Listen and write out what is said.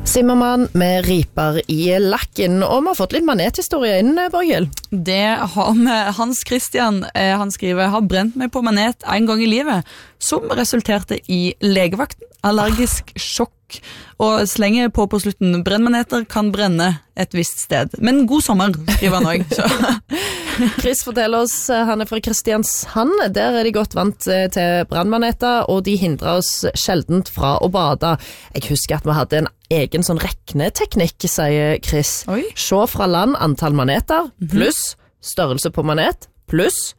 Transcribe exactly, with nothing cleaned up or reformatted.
Simmermann med riper i lakken, og vi har fått litt manethistorie inn, Borghild. Det har vi. Hans Christian, han skriver, har brent meg på manet en gang i livet, som resulterte i legevakten, allergisk sjokk, og slenger på på slutten, brennmaneter kan brenne et visst sted. Men god sommer, skriver han også. Chris forteller oss, han er fra Kristiansand, der er de godt vant til brannmaneter, og de hindrer oss sjeldent fra å bade. Jeg husker at vi hadde en egen sånn rekneteknikk, sier Chris. Oi. Se fra land antall maneter, pluss størrelse på manet, pluss